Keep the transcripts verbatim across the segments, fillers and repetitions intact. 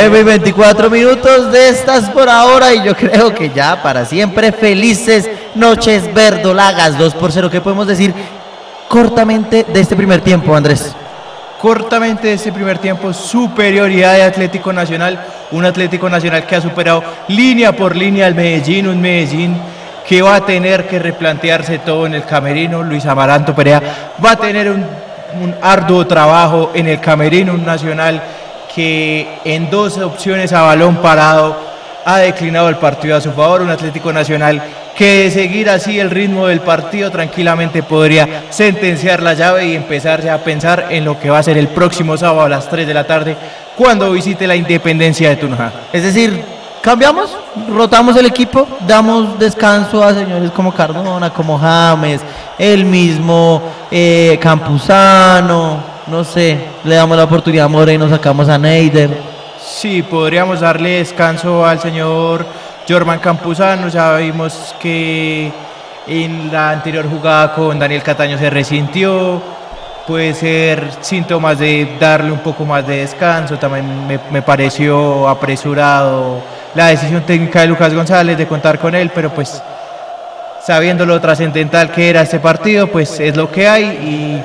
nueve y veinticuatro minutos de estas por ahora y yo creo que ya para siempre felices noches verdolagas. Dos por cero. ¿Qué podemos decir cortamente de este primer tiempo, Andrés? Cortamente de este primer tiempo, superioridad de Atlético Nacional, un Atlético Nacional que ha superado línea por línea al Medellín, un Medellín que va a tener que replantearse todo en el camerino. Luis Amaranto Perea va a tener un, un arduo trabajo en el camerino, un Nacional que en dos opciones a balón parado ha declinado el partido a su favor, un Atlético Nacional que de seguir así el ritmo del partido tranquilamente podría sentenciar la llave y empezar a pensar en lo que va a ser el próximo sábado a las tres de la tarde cuando visite la Independencia de Tunja. Es decir, cambiamos, rotamos el equipo, damos descanso a señores como Cardona, como James, el mismo eh, Campuzano, no sé, le damos la oportunidad a Moreno, sacamos a Neider. Sí, podríamos darle descanso al señor Jorman Campuzano. Ya vimos que en la anterior jugada con Daniel Cataño se resintió. Puede ser síntomas de darle un poco más de descanso. También me, me pareció apresurado la decisión técnica de Lucas González de contar con él, pero pues sabiendo lo trascendental que era este partido, pues es lo que hay y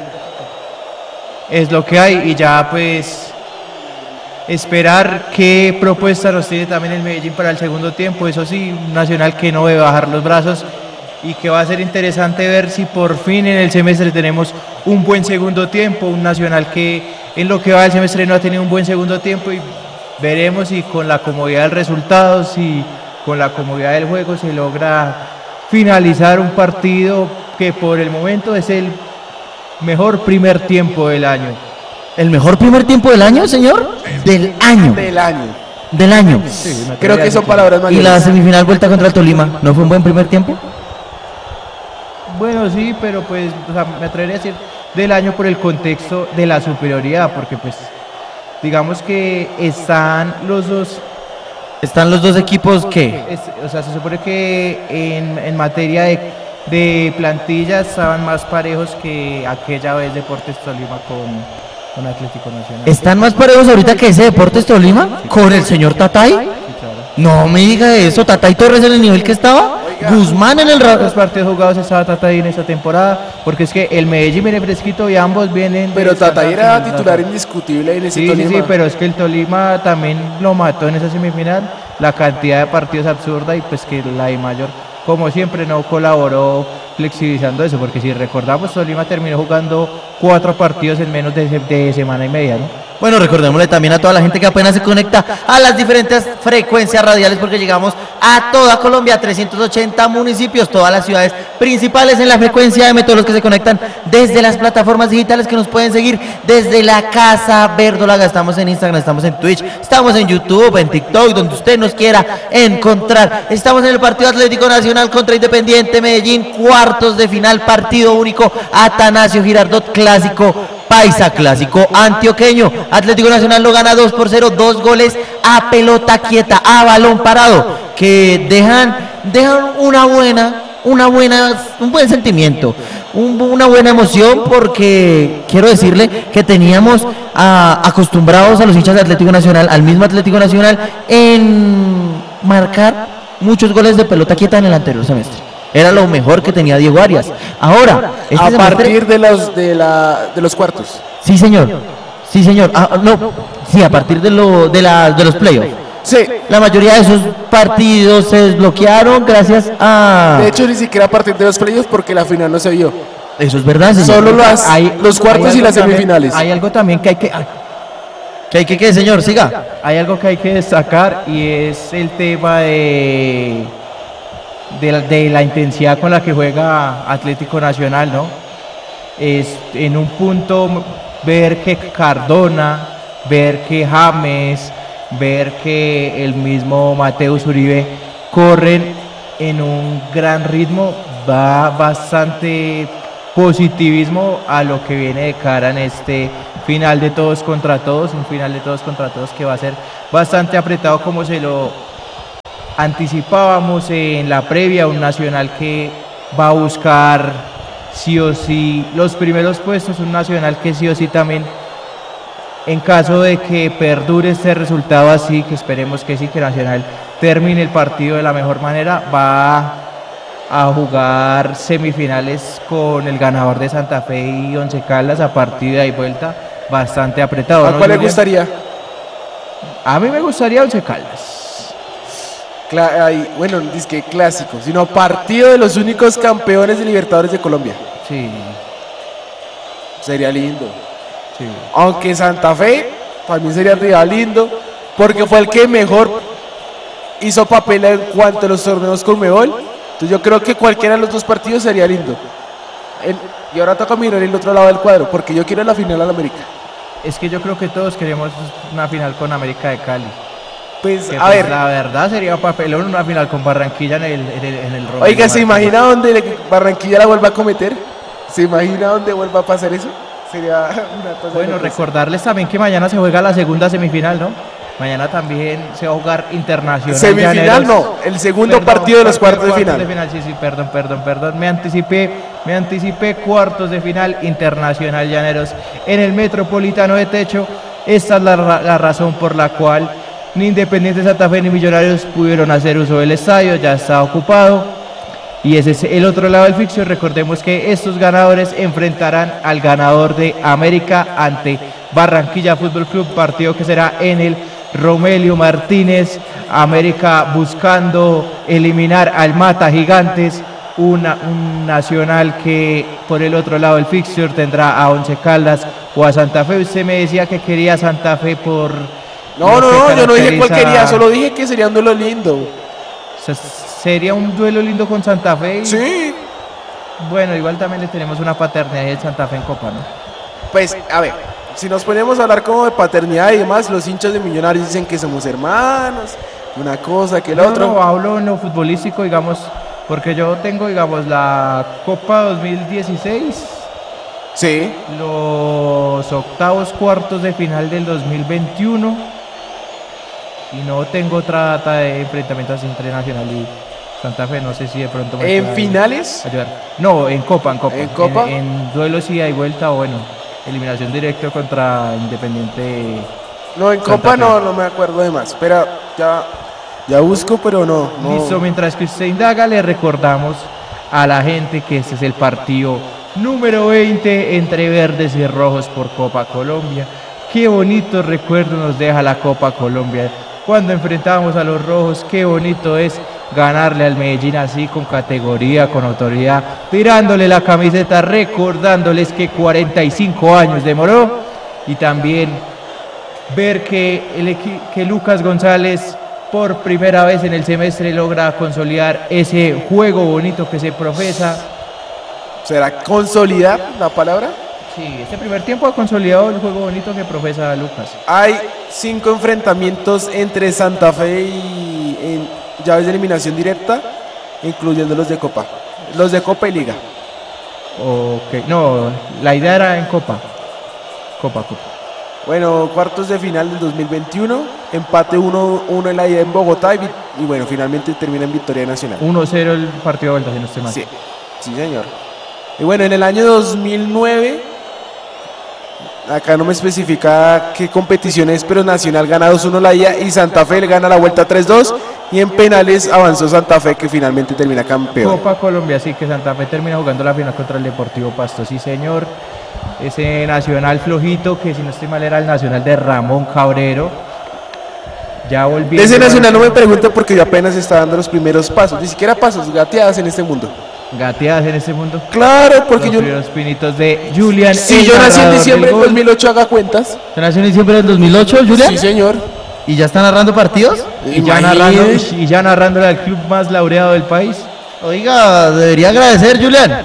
es lo que hay y ya pues esperar qué propuesta nos tiene también el Medellín para el segundo tiempo. Eso sí, un Nacional que no debe bajar los brazos y que va a ser interesante ver si por fin en el semestre tenemos un buen segundo tiempo, un Nacional que en lo que va del semestre no ha tenido un buen segundo tiempo y veremos si con la comodidad del resultado, si con la comodidad del juego se logra finalizar un partido que por el momento es el mejor primer tiempo del año. ¿El mejor primer tiempo del año, señor? Del año. Del año. Del año. Sí, creo que son palabras mayores. ¿Y la semifinal vuelta contra el Tolima no fue un buen primer tiempo? Bueno, sí, pero pues o sea, me atrevería a decir del año por el contexto de la superioridad, porque pues digamos que están los dos. ¿Están los dos equipos qué? Es, o sea, se supone que en, en materia de, de plantillas estaban más parejos que aquella vez Deportes Tolima con, con Atlético Nacional. ¿Están más parejos ahorita que ese Deportes Tolima? Sí, ¿con el señor Tatay? Sí, claro. No me diga eso, Tatay Torres en el nivel que estaba. Oiga, Guzmán en el... Ra- los partidos jugados estaba Tatay en esta temporada, porque es que el Medellín viene fresquito y ambos vienen... Pero Tatay era titular indiscutible en ese sí, Tolima. Sí, sí, pero es que el Tolima también lo mató en esa semifinal, la cantidad de partidos absurda y pues que la I Mayor, como siempre, no colaboró flexibilizando eso, porque si recordamos, Tolima terminó jugando cuatro partidos en menos de, de semana y media, ¿no? Bueno, recordémosle también a toda la gente que apenas se conecta a las diferentes frecuencias radiales, porque llegamos a toda Colombia, trescientos ochenta municipios, todas las ciudades principales en la frecuencia M, todos los que se conectan desde las plataformas digitales que nos pueden seguir desde la Casa Verdolaga. Estamos en Instagram, estamos en Twitch, estamos en YouTube, en TikTok, donde usted nos quiera encontrar. Estamos en el partido Atlético Nacional contra Independiente Medellín, cuartos de final, partido único, Atanasio Girardot, clásico paisa, clásico antioqueño. Atlético Nacional lo gana dos por cero, dos goles a pelota quieta, a balón parado, que dejan, dejan una buena, una buena, un buen sentimiento, un, una buena emoción, porque quiero decirle que teníamos a, acostumbrados a los hinchas de Atlético Nacional, al mismo Atlético Nacional, en marcar muchos goles de pelota quieta en el anterior semestre. Era lo mejor que tenía Diego Arias. Ahora, este a semestre, partir de los de la de los cuartos. Sí, señor. Sí, señor. Ah, no, sí, a partir de lo de la de los playoffs. Sí. La mayoría de esos partidos se desbloquearon gracias a. De hecho, ni siquiera a partir de los playoffs, porque la final no se vio. Eso es verdad, señor. Solo las, hay, los cuartos y las semifinales. También, hay algo también que hay que. ¿Qué hay que qué, señor? Siga. Hay algo que hay que destacar y es el tema de. De la, de la intensidad con la que juega Atlético Nacional, ¿no? Es en un punto ver que Cardona, ver que James, ver que el mismo Mateus Uribe corren en un gran ritmo, da bastante positivismo a lo que viene de cara en este final de todos contra todos, un final de todos contra todos que va a ser bastante apretado como se lo anticipábamos en la previa, un Nacional que va a buscar sí o sí los primeros puestos, un Nacional que sí o sí también En caso de que perdure este resultado así, que esperemos que sí, que Nacional termine el partido de la mejor manera, va a jugar semifinales con el ganador de Santa Fe y Once Caldas a partida y vuelta bastante apretado. ¿A ¿no, cuál le Julián? gustaría? A mí me gustaría Once Caldas. Cla- ay, bueno, dice que clásico, sino partido de los únicos campeones de Libertadores de Colombia. Sí, Sería lindo. sí. Aunque Santa Fe también sería rival lindo, porque fue el que mejor hizo papel en cuanto a los torneos Conmebol. Entonces yo creo que cualquiera de los dos partidos sería lindo. El- y ahora toca mirar el otro lado del cuadro, porque yo quiero la final al América. Es que yo creo que todos queremos una final con América de Cali. Pues, Que, a pues, ver, la verdad sería papelón una final con Barranquilla en el, en el, en el Romero oiga, ¿se Martínez. imagina dónde le- Barranquilla la vuelva a cometer? ¿Se imagina dónde vuelva a pasar eso? Sería una cosa Bueno, loca. recordarles también que mañana se juega la segunda semifinal, ¿no? Mañana también se va a jugar Internacional. Semifinal Llaneros. no, el segundo Perdón, partido de los cuartos de final. Sí, sí, perdón, perdón, perdón. Me anticipé, me anticipé cuartos de final Internacional Llaneros en el Metropolitano de Techo. Esta es la, ra- la razón por la cual ni Independiente Santa Fe ni Millonarios pudieron hacer uso del estadio, ya está ocupado. Y ese es el otro lado del fixture. Recordemos que estos ganadores enfrentarán al ganador de América ante Barranquilla Fútbol Club, partido que será en el Romelio Martínez. América buscando eliminar al Mata Gigantes, una, un Nacional que por el otro lado del fixture tendrá a Once Caldas o a Santa Fe. Usted me decía que quería a Santa Fe por... No, no, lo que no, yo no dije cuál caracteriza- quería, solo dije que sería un duelo lindo. O sea, sería un duelo lindo con Santa Fe. y- Sí. Bueno, igual también le tenemos una paternidad de Santa Fe en Copa, ¿no? Pues, a ver, si nos ponemos a hablar como de paternidad y demás, los hinchas de Millonarios dicen que somos hermanos, una cosa que el No, otro. no, hablo en lo futbolístico, digamos, porque yo tengo, digamos, la Copa dos mil dieciséis, Sí. los octavos cuartos de final del dos mil veintiuno y no tengo otra data de enfrentamiento así entre Nacional y Santa Fe, no sé si de pronto me ¿En pueda finales? ayudar. No, en Copa, en Copa. ¿En Copa? En, en duelos ida y vuelta, o bueno, eliminación directa contra Independiente. No, en Santa Copa Fe. no, no me acuerdo de más. Espera, ya, ya busco, pero no. no. Listo, mientras que usted indaga, le recordamos a la gente que este es el partido número veinte entre verdes y rojos por Copa Colombia. Qué bonito recuerdo nos deja la Copa Colombia. Cuando enfrentábamos a los rojos, qué bonito es ganarle al Medellín así, con categoría, con autoridad, tirándole la camiseta, recordándoles que cuarenta y cinco años demoró, y también ver que, el equi- que Lucas González por primera vez en el semestre logra consolidar ese juego bonito que se profesa. ¿Será consolidar la palabra? Sí, este primer tiempo ha consolidado el juego bonito que profesa Lucas. Hay cinco enfrentamientos entre Santa Fe y en llaves de eliminación directa, incluyendo los de Copa. Los de Copa y Liga. Ok, no, la idea era en Copa. Copa, Copa. Bueno, cuartos de final del dos mil veintiuno, empate uno uno en la ida en Bogotá y, vi- y bueno, finalmente termina en victoria nacional. uno cero el partido de vuelta, si no estoy mal. Sí, sí señor. Y bueno, en el año dos mil nueve, acá no me especifica qué competición es, pero Nacional gana dos uno la ida y Santa Fe le gana la vuelta tres dos y en penales avanzó Santa Fe que finalmente termina campeón. Copa Colombia, sí, que Santa Fe termina jugando la final contra el Deportivo Pasto, sí señor. Ese Nacional flojito, que si no estoy mal era el Nacional de Ramón Cabrero. Ya volviendo. De ese Nacional no me pregunte porque yo apenas está dando los primeros pasos, ni siquiera pasos, gateadas en este mundo. Gateadas en este mundo. Claro, porque Los yo... primeros pinitos de Julian. Si el yo nací en narrador diciembre del del gol. dos mil ocho, haga cuentas. ¿Usted nació en diciembre del dos mil ocho, Julián? Sí, señor. ¿Y ya está narrando partidos? Y ya, narrando, y ya narrándole al club más laureado del país. Oiga, debería agradecer, Julián.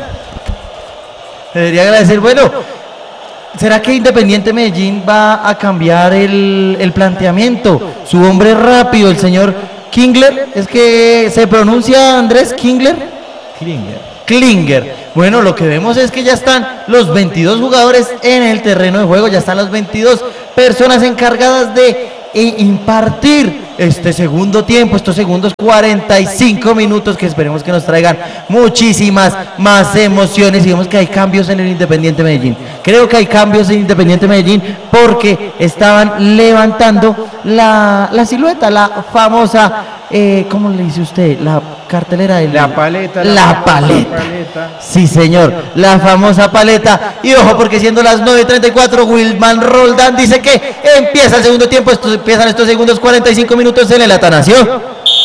Debería agradecer. Bueno, ¿será que Independiente Medellín va a cambiar el, el planteamiento? Su hombre rápido, el señor Kingler, es que se pronuncia Andrés Kingler. Klinger. Klinger. Bueno, lo que vemos es que ya están los veintidós jugadores en el terreno de juego, ya están las veintidós personas encargadas de e impartir este segundo tiempo, estos segundos cuarenta y cinco minutos que esperemos que nos traigan muchísimas más emociones. Y vemos que hay cambios en el Independiente Medellín. Creo que hay cambios en Independiente Medellín porque estaban levantando la, la silueta, la famosa, eh, ¿cómo le dice usted? La cartelera de la paleta. La, la paleta. paleta. Sí, señor, la famosa paleta. Y ojo, porque siendo las nueve y treinta y cuatro, Wilman Roldán dice que empieza el segundo tiempo. Estos, empiezan estos segundos cuarenta y cinco minutos en el Atanasio.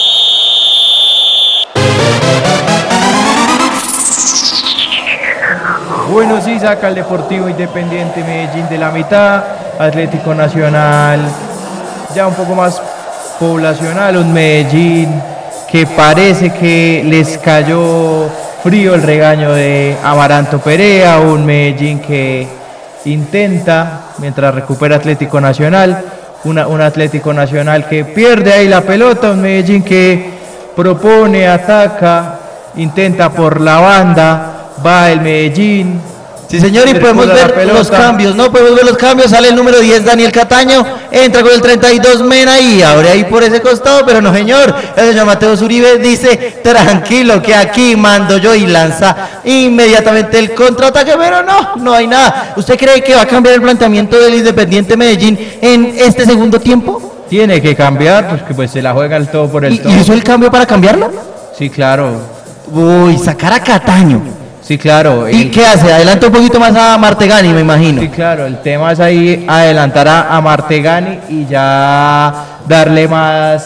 Bueno, sí, saca el Deportivo Independiente Medellín de la mitad. Atlético Nacional ya un poco más poblacional, un Medellín que parece que les cayó frío el regaño de Amaranto Perea, un Medellín que intenta, mientras recupera Atlético Nacional, una, un Atlético Nacional que pierde ahí la pelota, un Medellín que propone, ataca, intenta por la banda, va el Medellín. Sí, señor, y podemos ver los cambios, ¿no? Podemos ver los cambios. Sale el número diez, Daniel Cataño, entra con el treinta y dos, Mena, y abre ahí por ese costado, pero no, señor. El señor Mateo Zuribe dice, tranquilo, que aquí mando yo, y lanza inmediatamente el contraataque, pero no, no hay nada. ¿Usted cree que va a cambiar el planteamiento del Independiente Medellín en este segundo tiempo? Tiene que cambiar, porque pues se la juega el todo por el ¿Y, todo. ¿Y hizo el cambio para cambiarlo? Sí, claro. Uy, sacar a Cataño. Sí, claro. ¿Y el... qué hace? Adelanta un poquito más a Martegani, me imagino. Sí, claro, el tema es ahí adelantar a, a Martegani y ya darle más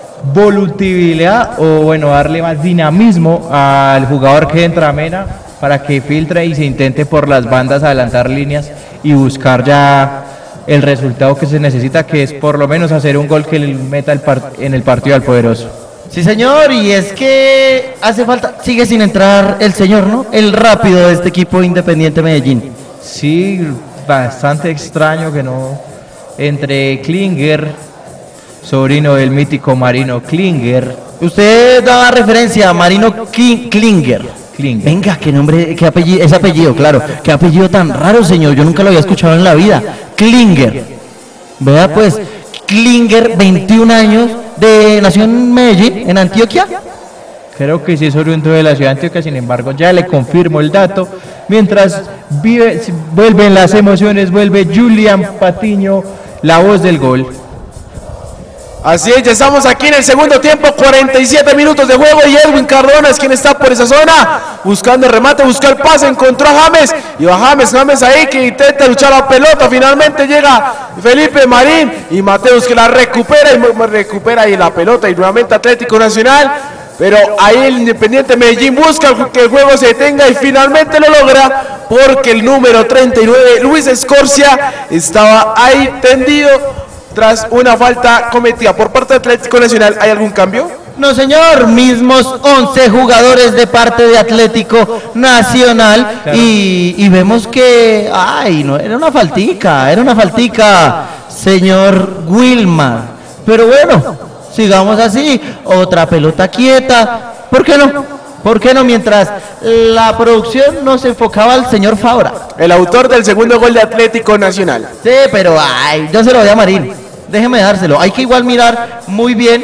volutividad, o bueno, darle más dinamismo al jugador que entra, Mena, para que filtre y se intente por las bandas adelantar líneas y buscar ya el resultado que se necesita, que es por lo menos hacer un gol que le meta el en el partido al poderoso. Sí, señor, y es que hace falta, sigue sin entrar el señor, ¿no? El rápido de este equipo Independiente Medellín. Sí, bastante extraño que no entre Klinger, sobrino del mítico Marino Klinger. Usted daba referencia a Marino Klinger. Klinger. Venga, qué nombre, qué apellido, ese apellido, claro, qué apellido tan raro, señor, yo nunca lo había escuchado en la vida. Klinger. Vea pues, Klinger, veintiún años, de nació en Medellín, en Antioquia. Creo que sí es oriundo de la ciudad de Antioquia, sin embargo ya le confirmo el dato. Mientras vive, vuelven las emociones, vuelve Julián Patiño, la voz del gol. Así es, ya estamos aquí en el segundo tiempo, cuarenta y siete minutos de juego, y Edwin Cardona es quien está por esa zona, buscando el remate, busca el pase, encontró a James, y va James, James ahí que intenta luchar la pelota, finalmente llega Felipe Marín, y Mateus que la recupera, y recupera ahí la pelota, y nuevamente Atlético Nacional, pero ahí el Independiente Medellín busca que el juego se detenga, y finalmente lo logra, porque el número treinta y nueve, Luis Escorcia, estaba ahí tendido, tras una falta cometida por parte de Atlético Nacional. ¿Hay algún cambio? No, señor, mismos once jugadores de parte de Atlético Nacional, claro. y, y vemos que, ay, no, era una faltica, era una faltica, señor Wilmar, pero bueno, sigamos así, otra pelota quieta, ¿por qué no? ¿Por qué no? Mientras la producción nos enfocaba al señor Fabra, el autor del segundo gol de Atlético Nacional. Sí, pero ay, yo se lo doy a Marín. Déjeme dárselo. Hay que igual mirar muy bien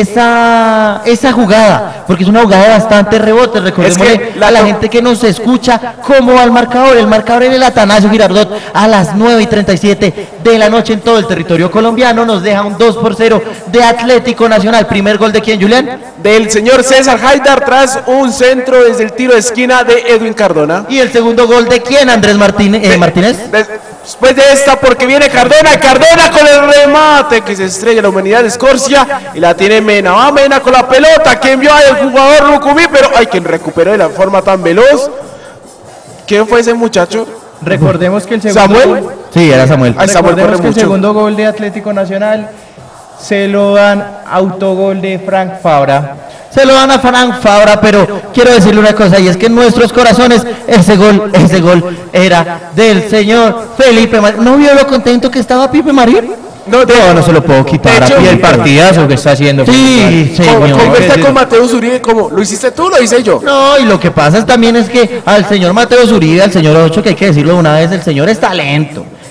esa, esa jugada, porque es una jugada de bastante rebote. Recordemos es que la, a la gente que nos escucha cómo va el marcador. El marcador en el Atanasio Girardot a las nueve y treinta y siete de la noche en todo el territorio colombiano nos deja un dos por cero de Atlético Nacional. ¿Primer gol de quién, Julián? Del señor César Haidar tras un centro desde el tiro de esquina de Edwin Cardona. ¿Y el segundo gol de quién, Andrés Martínez? Eh, de, Martínez? De, después de esta, porque viene Cardona, Cardona con el remate que se estrella la humanidad de Escorcia y la tiene Mena. Va Mena con la pelota, que envió al jugador Lucumí, pero hay quien recuperó de la forma tan veloz. ¿Quién fue ese muchacho? Recordemos que el segundo ¿Samuel? Gol, sí, era Samuel. Ay, Recordemos Samuel que el segundo gol de Atlético Nacional se lo dan autogol de Frank Fabra. Se lo dan a Frank Fabra, pero quiero decirle una cosa, y es que en nuestros corazones ese gol, ese gol era del señor Felipe Marín. ¿No vio lo contento que estaba Pipe Marín? No, de, no, no se lo puedo quitar. De hecho, y el partidazo que está haciendo. Sí, señor. Conversa con Mateo Zuribe, como ¿lo hiciste tú, lo hice yo? No, y lo que pasa es, también es que al señor Mateo Zuribe, al señor Ocho, que hay que decirlo de una vez, el señor es talento.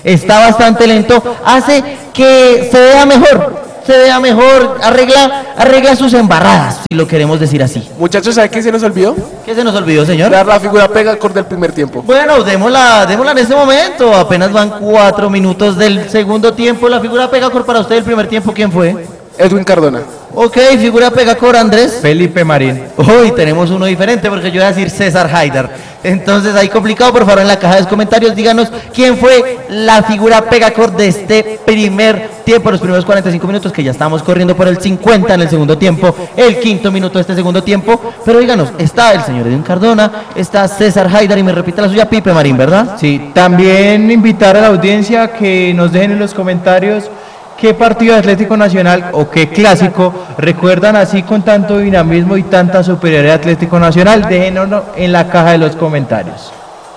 está bastante lento, hace que se vea mejor. Se vea mejor, arregla, arregla sus embarradas, si lo queremos decir así. Muchachos, ¿sabe qué se nos olvidó? ¿Qué se nos olvidó, señor? Dar la figura Pegacor del primer tiempo. Bueno, démosla, démosla en este momento. Apenas van cuatro minutos del segundo tiempo. La figura Pegacor para usted del primer tiempo, ¿quién fue? Edwin Cardona. Ok, figura Pegacor, Andrés. Felipe Marín. Hoy tenemos uno diferente porque yo iba a decir César Haidar. Entonces ahí complicado, por favor en la caja de los comentarios díganos quién fue la figura Pegacor de este primer tiempo, los primeros cuarenta y cinco minutos, que ya estamos corriendo por el cincuenta en el segundo tiempo, el quinto minuto de este segundo tiempo. Pero díganos, está el señor Edwin Cardona, está César Haidar y me repite la suya, Pipe Marín, ¿verdad? Sí, también invitar a la audiencia que nos dejen en los comentarios qué partido de Atlético Nacional o qué clásico recuerdan así con tanto dinamismo y tanta superioridad de Atlético Nacional. Déjenoslo en la caja de los comentarios.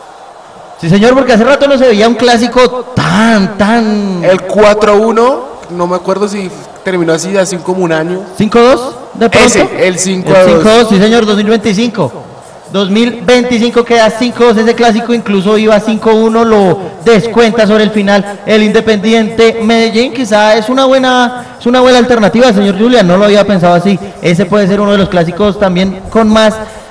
Sí, señor, porque hace rato no se veía un clásico tan, tan... El cuatro uno, no me acuerdo si terminó así hace como un año. ¿cinco dos? ¿De pronto? Ese, el cinco El dos. cinco dos, sí señor, dos mil veinticinco. dos mil veinticinco queda cinco dos, ese clásico incluso iba cinco uno, lo descuenta sobre el final el Independiente Medellín. Quizá es una buena es una buena alternativa, señor Julián, no lo había pensado así. Ese puede ser uno de los clásicos también con más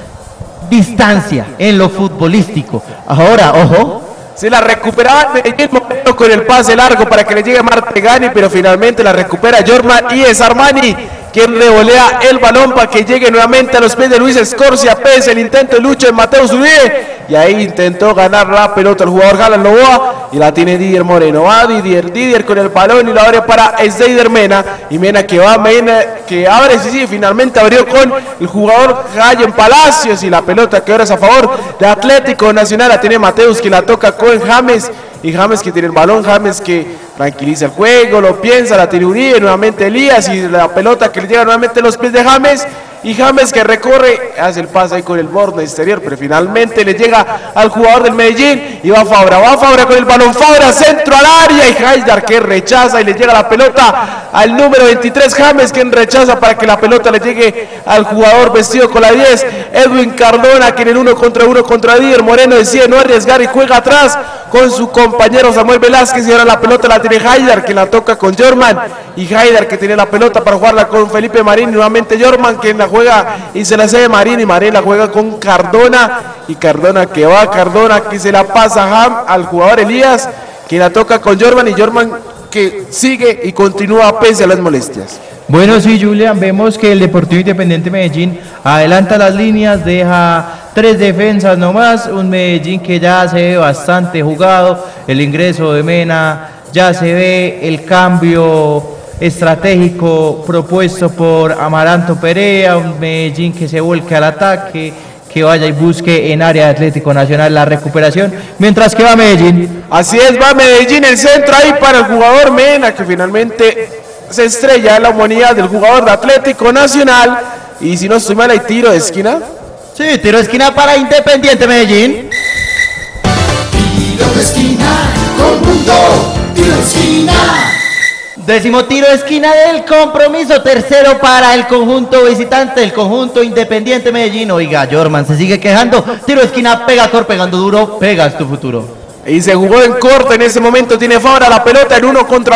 distancia en lo futbolístico. Ahora, ojo, Se la recuperaba Medellín con el pase largo para que le llegue Martegani, pero finalmente la recupera Jorman y es Armani quien le volea el balón para que llegue nuevamente a los pies de Luis Escorcia. Pese el intento de Lucho de Mateus Uribe, y ahí intentó ganar la pelota el jugador Galan Loboa, y la tiene Didier Moreno. Va Didier, Didier con el balón y lo abre para Sdeider Mena, y Mena que va, Mena que abre, sí, sí, finalmente abrió con el jugador Jayen Palacios, y la pelota que ahora es a favor de Atlético Nacional. La tiene Mateus que la toca con James, y James que tiene el balón, James que tranquiliza el juego, lo piensa, la tiene Uribe, nuevamente Elías, y la pelota que le llega nuevamente a los pies de James, y James que recorre, hace el pase ahí con el borde exterior, pero finalmente le llega al jugador del Medellín, y va Fabra, va Fabra con el balón, Fabra centro al área, y Haidar que rechaza y le llega la pelota al número veintitrés, James quien rechaza para que la pelota le llegue al jugador vestido con la diez, Edwin Cardona que en el uno contra uno contra Didier Moreno decide no arriesgar y juega atrás con su compañero Samuel Velázquez, y ahora la pelota la tiene Haidar que la toca con Jorman, y Haidar que tiene la pelota para jugarla con Felipe Marín, y nuevamente Jorman que la juega y se la cede Marín, y Marín la juega con Cardona, y Cardona que va, Cardona que se la pasa a Ham al jugador Elías, que la toca con Jorman, y Jorman que sigue y continúa pese a las molestias. Bueno, sí, Julián, vemos que el Deportivo Independiente Medellín adelanta las líneas, deja tres defensas nomás, un Medellín que ya se ve bastante jugado, el ingreso de Mena, ya se ve el cambio estratégico propuesto por Amaranto Perea, un Medellín que se vuelque al ataque, que vaya y busque en área de Atlético Nacional la recuperación, mientras que va Medellín. Así es, va Medellín, el centro ahí para el jugador Mena, que finalmente se estrella en la humanidad del jugador de Atlético Nacional, y si no estoy mal hay tiro de esquina. sí, tiro de esquina para Independiente Medellín. Tiro de esquina, conjunto, tiro de esquina. Décimo tiro de esquina del compromiso, tercero para el conjunto visitante, el conjunto Independiente Medellín. Oiga, Jorman se sigue quejando, tiro de esquina, Pegacor pegando duro, pegas tu futuro. Y se jugó en corto en ese momento, tiene Fabra la pelota en uno contra